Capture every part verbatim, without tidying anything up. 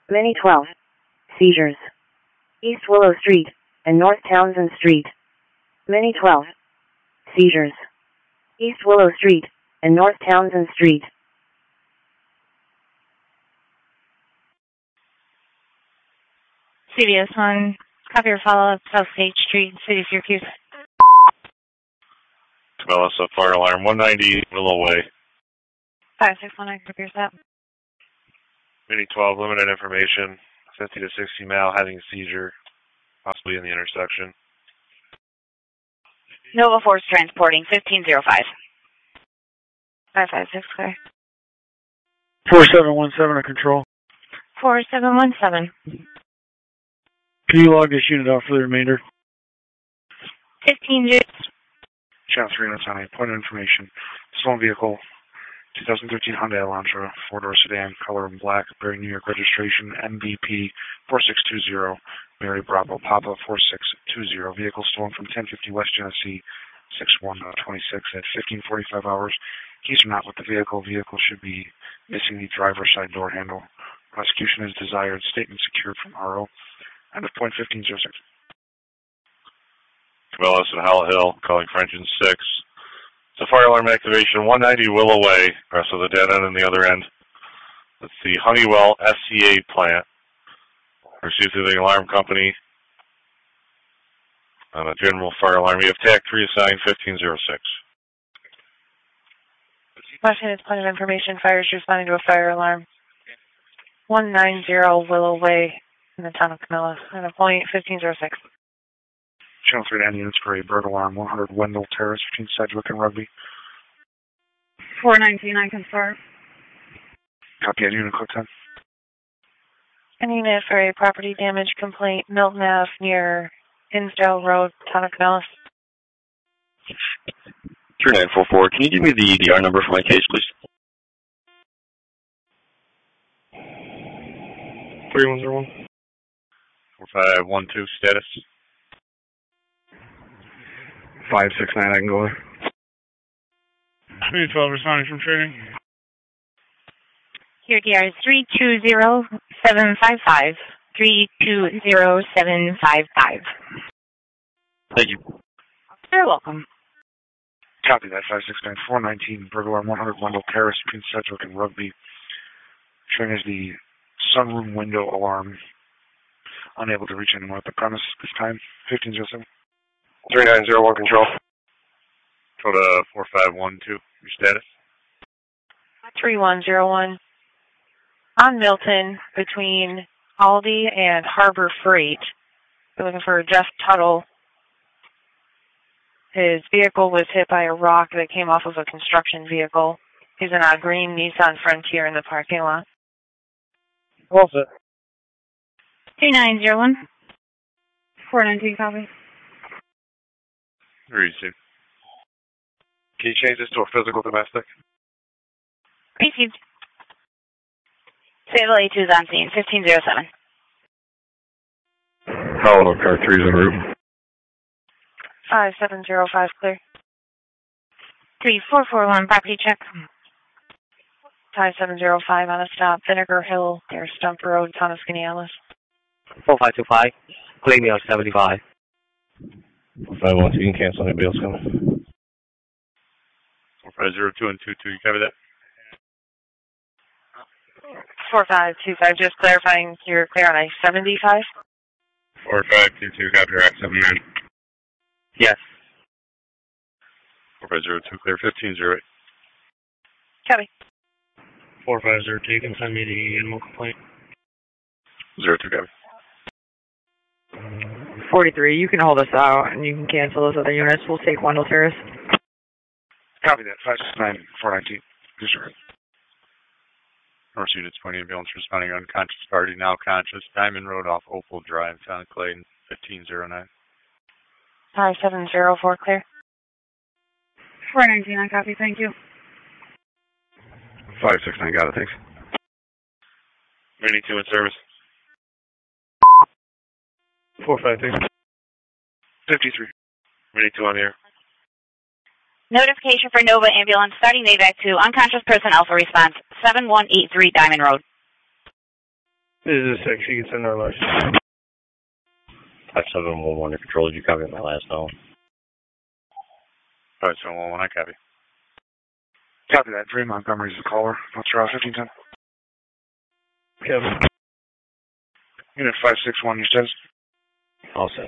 Mini twelve. Seizures. East Willow Street and North Townsend Street. Mini twelve. Seizures. East Willow Street and North Townsend Street. C B S one, copy your follow-up, South State Street, City of Syracuse. Cabela's up fire alarm, one ninety Willow Way. five six one nine, copy your stop. Mini twelve, limited information, fifty to sixty mile, having a seizure, possibly in the intersection. Nova Force transporting, fifteen oh five. five five six, clear. four seven one seven, a control. four seven one seven. Can you log this unit out for the remainder? fifteen zero. Channel three, that's on a point of information. Stolen vehicle, twenty thirteen Hyundai Elantra, four-door sedan, color in black, bearing New York registration, M B P four six two zero, Mary Bravo Papa four six two zero. Vehicle stolen from ten fifty West Genesee, six one twenty-six at fifteen forty-five hours. Keys are not with the vehicle. Vehicle should be missing the driver's side door handle. Prosecution is desired. Statement secured from R O. End of point fifteen oh six. Cabela's at Howell Hill, calling for engine six. It's a fire alarm activation, one ninety Willow Way, rest of the dead end and the other end. That's the Honeywell S C A plant. Received through the alarm company on a general fire alarm. We have T A C three assigned fifteen oh six. Washington's point of information, fire is responding to a fire alarm. one ninety Willow Way in the town of Camillus, at a point fifteen oh six. Channel three nine units for a bird alarm, one hundred Wendell Terrace between Sedgwick and Rugby. four nineteen, I confirm. Copy on unit, click ten. An unit for a property damage complaint, Milton Avenue near Hinsdale Road, town of Camillus. three nine four four, can you give me the D R number for my case, please? three one zero one. four five one two, status. five six nine, I can go there. three twelve, responding from training. Your D R is three two zero seven five five. three two zero seven five five. Thank you. You're welcome. Copy that, five six nine four nineteen, bird alarm, one hundred Wendell Terrace between Sedgwick and Rugby. Showing as the sunroom window alarm. Unable to reach anyone at the premise this time. fifteen oh seven. three nine zero one control. Go to four five one two. Your status? three one zero one. On Milton, between Aldi and Harbor Freight. We're looking for Jeff Tuttle. His vehicle was hit by a rock that came off of a construction vehicle. He's in a green Nissan Frontier in the parking lot. All set. two nine zero one. four nineteen, copy. Receive. Can you change this to a physical domestic? Received. Sable A two is on scene, fifteen oh seven. Hello, car three is en route. five seven zero five, clear. three four four one, property check. five seven zero five on a stop, Vinegar Hill, near Stump Road, town of Skaneateles. four five two five, claim me on seventy-five. four five one two, you can cancel anybody else coming. four five zero two and two two, you cover that? four five two five, just clarifying you're clear on a seventy-five? four five two two, copy your X seven nine. Yes. four five zero two, clear, fifteen oh eight. Copy. four five zero two, you can send me the animal complaint. zero two, copy. forty-three, you can hold us out and you can cancel those other units. We'll take Wendell Terrace. Copy that, five six nine four nineteen. Disregard. North units, twenty ambulance responding unconscious party, now conscious. Diamond Road off Opal Drive, town of Clayton, fifteen oh nine. five seven zero four, clear. four nineteen, I copy, thank you. five six nine, got it, thanks. Mini two in service. four five three. fifty-three. Mini two on the air. Notification for Nova Ambulance, starting Maybach to unconscious person Alpha response, seven one eight three Diamond Road. This is a six. You can send our large. five seven one one to control. Did you copy my last call? five seven one one, I copy. Copy that. Three Montgomery's the caller. Let's try fifteen ten. Kevin. Unit five six one, your status? All set.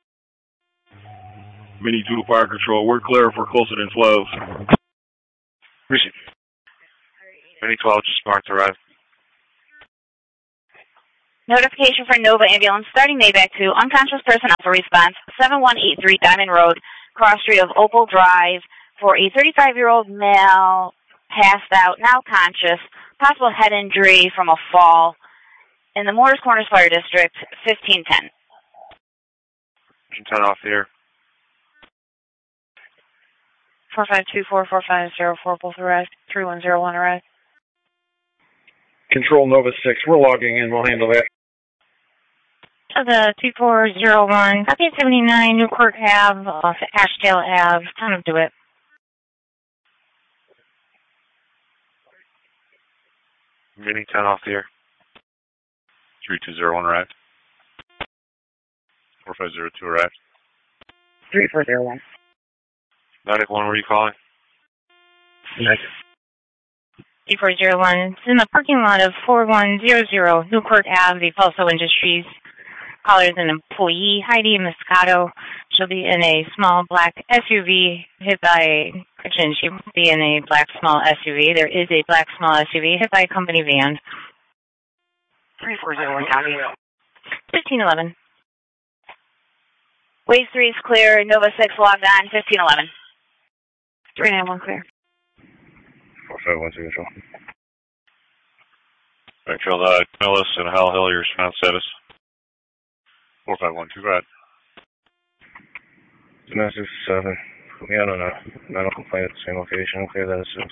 Mini two to fire control. We're clear for closer than twelve. Receive. Mini twelve, just marked arrive. Notification for Nova ambulance starting Maybach two. Unconscious person alpha response. seven one eight three Diamond Road, cross street of Opal Drive for a thirty-five-year-old male passed out, now conscious. Possible head injury from a fall in the Moores Corners Fire District, fifteen ten. ten off the air. four five two four, four five zero four, both arrived. three one zero one arrived. Control Nova six. We're logging in. We'll handle that. To the two four zero one, copy seventy-nine, Newcourt Ave, off Ashdale Ave, town of DeWitt. Mini ten off the air. three two zero one arrived. four five zero two arrived. three four zero one. nine eight one, where are you calling? Nice. two four zero one, it's in the parking lot of four one zero zero, Newcourt Ave, Falso Industries. Caller is an employee, Heidi Moscato. She'll be in a small black S U V hit by, correction, she will be in a black small S U V. There is a black small S U V hit by a company van. three four zero one, copy. fifteen eleven. Wave three is clear. Nova six logged on, fifteen eleven. three nine one clear. four five one two control. Control uh, Millis and Hal Hill, your response status. four five one two, go ahead. nine six seven. We had on a medical complaint at the same location. Clear that as six.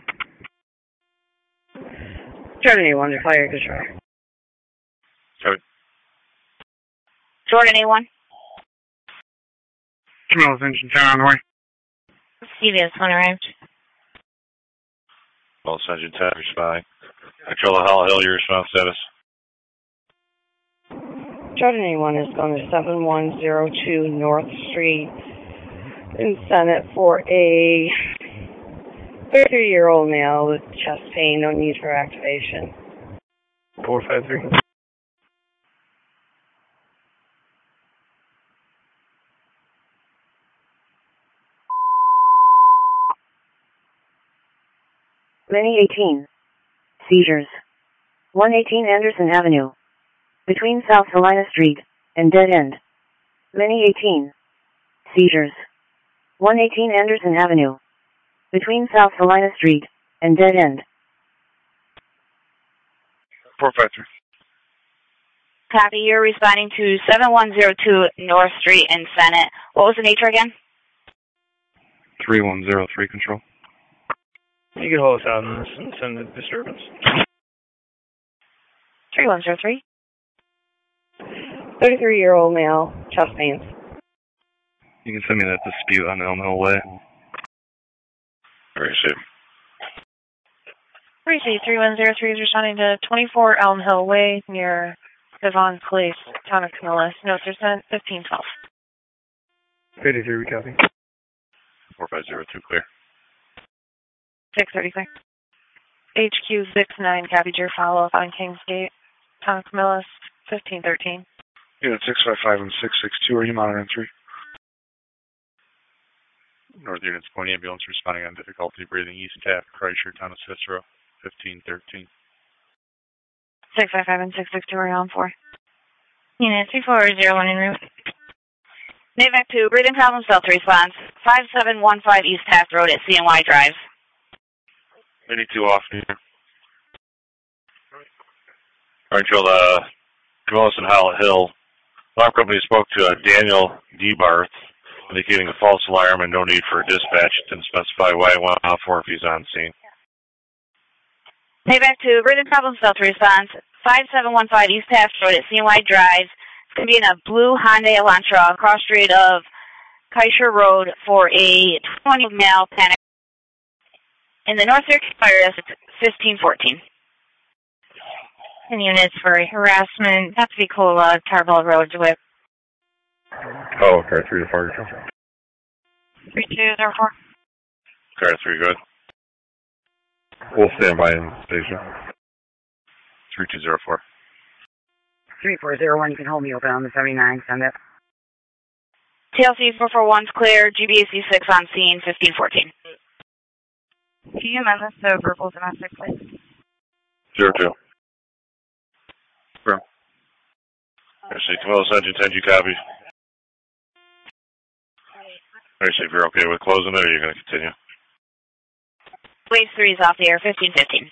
Jordan A one to fire control. Copy. Jordan A one. Camillus engine ten on the way. C B S one arrived. Well, Engine ten, responding. Control Hal Hill, your response status. Jordan A one is going to seven one zero two North Street in Senate for a thirty-year-old male with chest pain, no need for activation. four five three. Mini eighteen. Seizures. one eighteen Anderson Avenue. Between South Salina Street and Dead End. Mini eighteen. Seizures. one eighteen Anderson Avenue. Between South Salina Street and Dead End. four five three. Copy, you're responding to seven one zero two North Street in Senate. What was the nature again? three one zero three control. You can hold us out and send the disturbance. three one zero three. thirty-three-year-old male, chest pains. You can send me that dispute on Elm Hill Way. Very soon. Receive three one zero three is responding to twenty-four Elm Hill Way near Devon Place, town of Camillus. Notes are sent fifteen twelve. fifty-three, we copy. four five zero two, clear. six thirty-six. H Q six nine, copied your follow-up on Kingsgate, town of Camillus, fifteen thirteen. Unit six five five and six six two, are you monitoring three? North Units Point Ambulance responding on difficulty breathing East Taft, Kreischer, town of Cicero, fifteen thirteen. six five five and six six two are on for. Unit three four zero one en route. Navac two, breathing problem cell to response. five seven one five East Taft Road at C N Y Drive. eighty-two off here. Control uh, Camillus and Howell Hill. Alarm company spoke to uh, Daniel Debarth, indicating a false alarm and no need for a dispatch. Didn't specify why it went off or if he's on scene. Navac two, breathing problem cell to response. five seven one five East Taft Road at C N Y Drive. It's going to be in a blue Hyundai Elantra across street of Kreischer Road for a twenty male panic. In the North Circuit Fire District, fifteen fourteen. ten units for harassment, Pepsi-Cola, Tarbell Road, DeWitt. Oh, car three to fire control. three two zero four. Car three, good. We'll stand by in station. three two zero four. three four zero one, you can hold me open on the seventy-nine, send it. T L C four four one's clear, G B A C six on scene, fifteen fourteen. Can you amend this to verbal domestic, please? Zero two. Bro. Actually, Camilla Engine ten, you copy? Actually, if you're okay with closing it, or you're going to continue? Wave three is off the air, fifteen fifteen.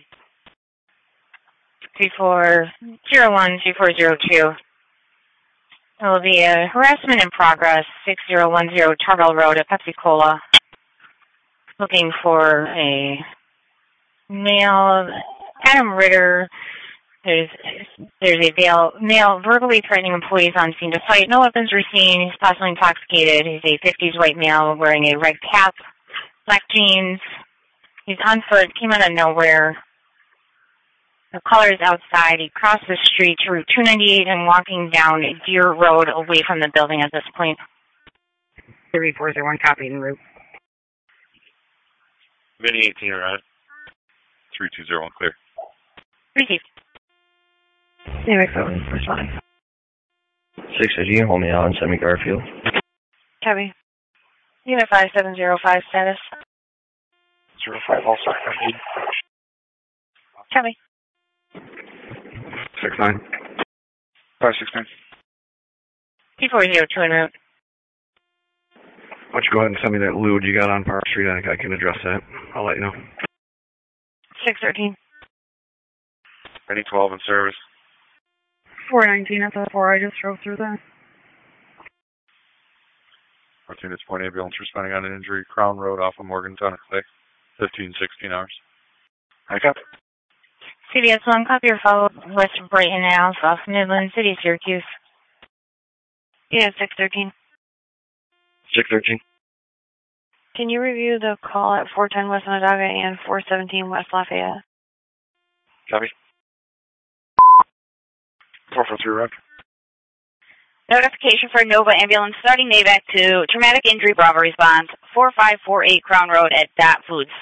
three four zero one two four zero two. There will be a harassment in progress, six zero one zero Tarbell Road at Pepsi-Cola. Looking for a male, Adam Ritter. There's there's a male, male verbally threatening employees on scene to fight. No weapons were seen. He's possibly intoxicated. He's a fifties white male wearing a red cap, black jeans. He's on foot, came out of nowhere. The caller is outside. He crossed the street to Route two ninety-eight and walking down Deer Road away from the building at this point. three four zero one, copy en route. Mini eighteen, right? three two zero one, clear. Received. Anyway, seven, responding. six fifty, hold me out and send me Garfield. Copy. Unit five seven zero five, status. Zero five, also. Copy. Six nine. Five six nine. P four zero two en route. Why don't you go ahead and send me that lewd you got on Park Street? I think I can address that. I'll let you know. six thirteen. Ready twelve in service. four nineteen at the four, I just drove through there. fourteen is point ambulance responding on an injury, Crown Road off of Morgantown, Clay. fifteen sixteen hours. I got it. C B S one, copy your follow-up west of Brighton now, South Midland City, Syracuse. Yeah, six thirteen. six thirteen. Can you review the call at four ten West Onondaga and four seventeen West Lafayette? Copy. four four three, Rock. Notification for Nova Ambulance starting Navac to traumatic injury Bravo response, four five four eight Crown Road at Dot Foods.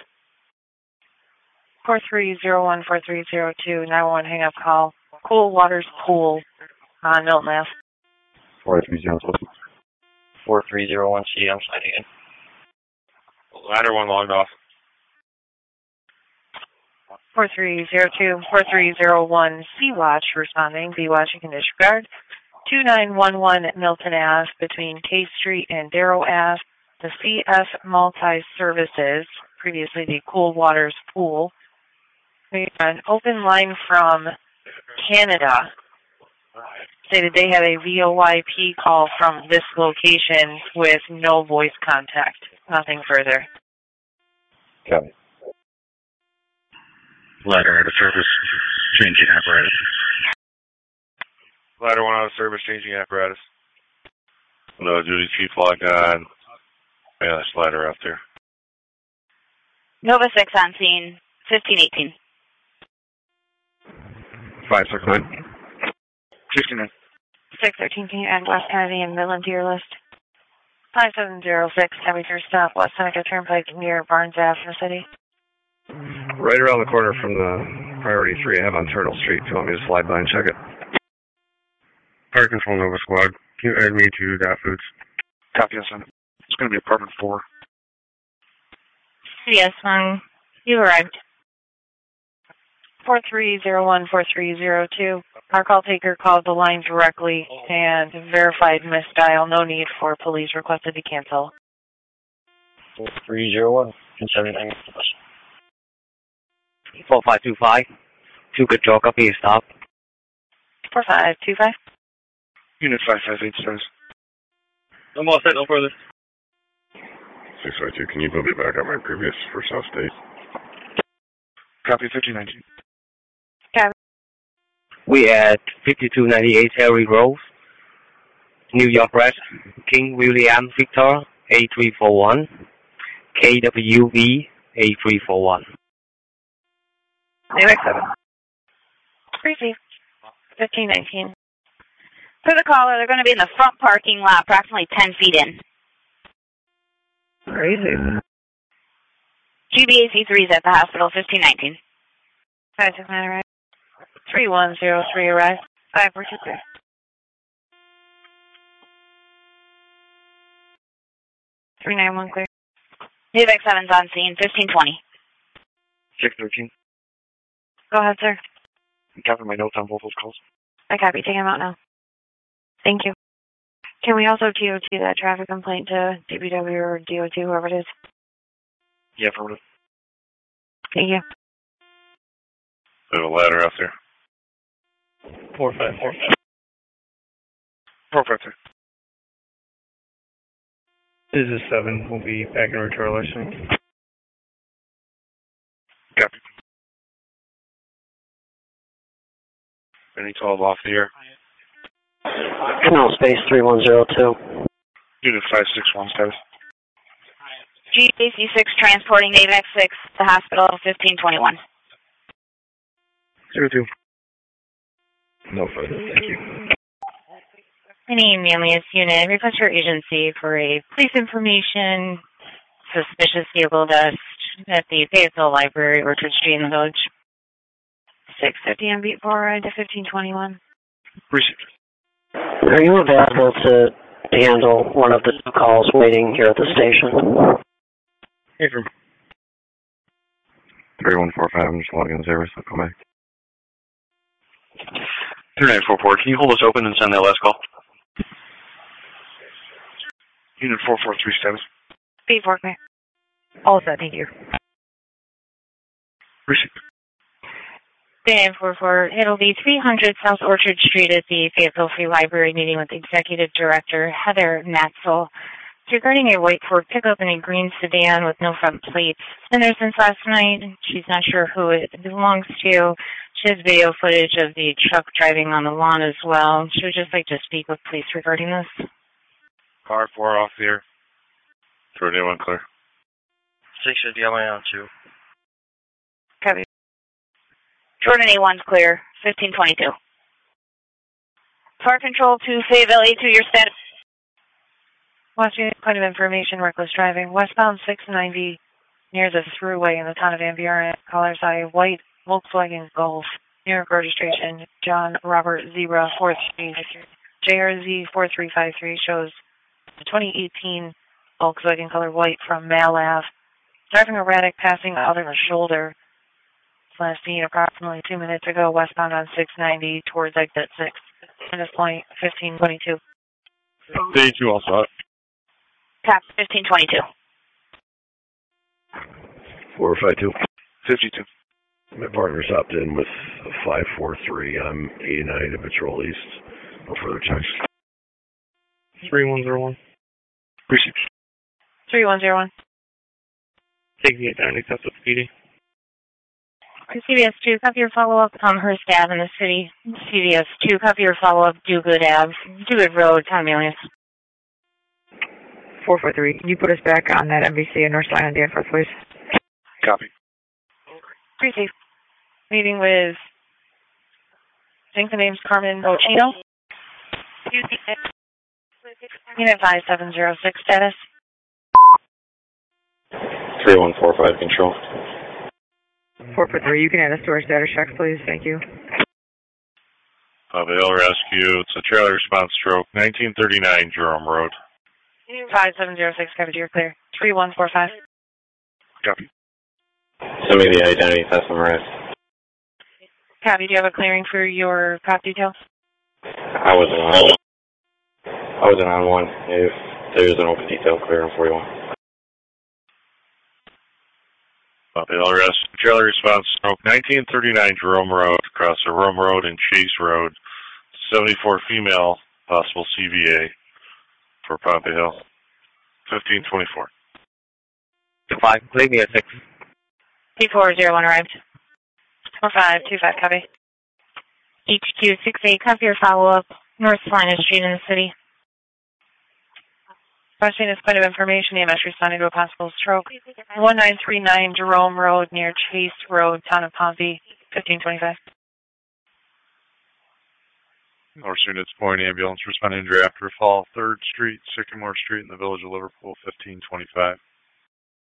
four three zero one four three zero two, nine one hang up call. Cool Waters Pool on Milton Mass. four three zero four three zero one C, I'm sliding in. Ladder one logged off. four three zero two four three zero one C Watch responding, B Watch and can disregard. two nine one one Milton Ave between K Street and Darrow Ave. The C F Multi-Services, previously the Cool Waters Pool. We got an open line from Canada. Stated they have a V O I P call from this location with no voice contact. Nothing further. Copy. Ladder out of service, changing apparatus. Ladder one out of service, changing apparatus. No duty chief logged on. Yeah, that's ladder out there. Nova six on scene, fifteen eighteen. five six nine. fifteen nine. six thirteen, can you add West Kennedy and Midland to your list? five seven zero six, heavy through stop, West Seneca Turnpike near Barnes Ave in the city. Right around the corner from the priority three I have on Turtle Street. If you want me to slide by and check it. Fire Control Nova Squad, can you add me to Dot Foods? Copy, yes, son. It's going to be apartment four. C B S one, you arrived. four three zero one four three zero two. Our call taker called the line directly and verified misdial. No need for police requested to cancel. four three zero one, can send anything. four five two five, two good job, copy, stop. four five two five. Unit five five eight says. No more set, no further. six five two, can you put me back on my previous for South State? Copy fifteen nineteen. Copy. We at fifty-two ninety-eight Harry Road, New York Red, King William Victor, A three four one, K W V, A three four one. Navac seven. Receive. fifteen nineteen. For the caller, they're going to be in the front parking lot, approximately ten feet in. Crazy. G B A C three is at the hospital, fifteen nineteen. five six nine arrive. three one zero three arrive. five four two clear. three nine one clear. Navec seven's on scene, fifteen twenty. six thirteen. Go ahead, sir. Copy my notes on both those calls. I copy. Take him out now. Thank you. Can we also T O T that traffic complaint to D P W or D O T, whoever it is? Yeah, affirmative. Thank you. We have a ladder out there. Four five four. Four five two. This is seven. We'll be back in return listening. Copy. Any twelve off the air. Canal Space three one zero two. Unit five six one status. G A C six transporting Navec six to the hospital, fifteen twenty-one. Zero two. No further. Thank you. Any Manlius unit, request your agency for a police information, suspicious vehicle dust at the Fayetteville Library, Orchard Street in the Village. six fifty on beat four, ride to fifteen twenty-one. Received. Are you available to handle one of the two calls waiting here at the station? Hey, from three one four five, I'm just logging the service. I'll come back. three nine four four, can you hold us open and send that last call? Unit four four three status. Beat four clear. All set, thank you. Received. nine four four, it'll be three hundred South Orchard Street at the Fayetteville Free Library meeting with Executive Director Heather Matzel. It's regarding a white Ford pickup and a green sedan with no front plates. It's been there since last night. She's not sure who it belongs to. She has video footage of the truck driving on the lawn as well. She would just like to speak with police regarding this. Car four off the air. thirty-one clear. six fifty, I'm on two. Copy. Jordan A one's clear, fifteen twenty-two. Fire control to Fayetteville A two, your status. West Unit, point of information, reckless driving. Westbound six ninety near the thruway in the town of Van Buren. Caller's eye, white Volkswagen Golf. New York registration, John Robert Zebra four three. J R Z four three five three shows the twenty eighteen Volkswagen color white from Mal Ave. Driving erratic, passing out of a shoulder. Last seen approximately two minutes ago, westbound on six ninety towards exit six. At this point, fifteen twenty-two. Day two also. Cap, fifteen twenty-two. four five two. fifty-two. My partner's opted in with five four three. I'm eighty-nine to Patrol East. No further checks. three one zero one. Received. three one zero one. Taking it down, excessive speeding. C B S two, copy your follow-up on Hearst Ave in the city. C B S two, copy your follow-up, Do Good Ave, Do Good Road, Town Manlius. four four three, can you put us back on that N B C in North Line on Danforth, please? Copy. Receive. Meeting with, I think the name's Carmen Ochino. Unit five seven zero six, status. three one four five, control. four four three, you can add us to our status checks, please. Thank you. Abigail Rescue. It's a trailer response stroke. nineteen thirty-nine Jerome Road. five seven zero six, copy, you're clear. three one four five. Copy. Send me the identity test and rest. Copy, do you have a clearing for your cop details? I wasn't on. I wasn't on one. If there's an open detail, clear on forty-one. Abigail Rescue. Trailer response stroke. nineteen thirty-nine Jerome Road. Across the Rome Road and Chase Road. seventy-four female. Possible C V A for Pompey Hill. fifteen twenty-four. five, leave me at six. P four zero one arrived. four five two five, copy. H two six eight, copy your follow-up, North Salina Street in the city. Question is point of information. E M S responding to a possible stroke. one nine three nine Jerome Road near Chase Road, town of Pompey, fifteen twenty-five. North Units Point ambulance responding to after fall, third Street, Sycamore Street in the village of Liverpool, fifteen twenty-five.